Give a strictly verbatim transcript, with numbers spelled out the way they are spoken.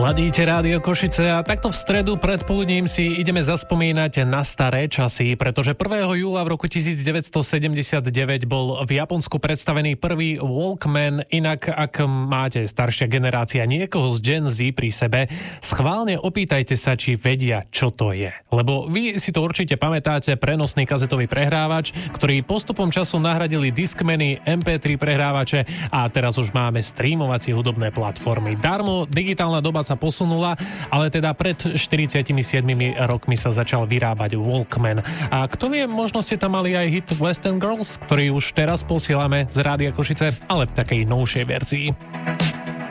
Ladíte Rádio Košice a takto v stredu predpoludním si ideme zaspomínať na staré časy, pretože prvého júla v roku devätnásťstosedemdesiatdeväť bol v Japonsku predstavený prvý Walkman. Inak, ak máte staršia generácia niekoho z Gen Z pri sebe, schválne opýtajte sa, či vedia, čo to je. Lebo vy si to určite pamätáte, prenosný kazetový prehrávač, ktorý postupom času nahradili Discmany, em pé tri prehrávače a teraz už máme streamovacie hudobné platformy. Darmo, digitálna doba sa posunula, ale teda pred štyridsiatimi siedmimi rokmi sa začal vyrábať Walkman. A kto vie, možno ste tam mali aj hit Western Girls, ktorý už teraz posielame z Rádia Košice, ale v takej novšej verzii.